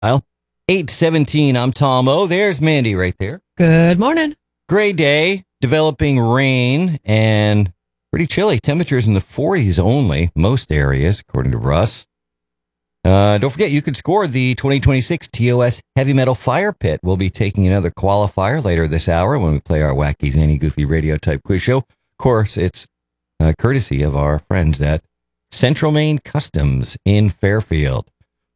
Kyle. 8:17, I'm Tom O. There's Mandy right there. Good morning. Gray day, developing rain, and pretty chilly. Temperatures in the 40s only, most areas, according to Russ. Don't forget, you could score the 2026 TOS Heavy Metal Fire Pit. We'll be taking another qualifier later this hour when we play our wacky, zany, goofy radio type quiz show. Of course, it's courtesy of our friends at Central Maine Customs in Fairfield.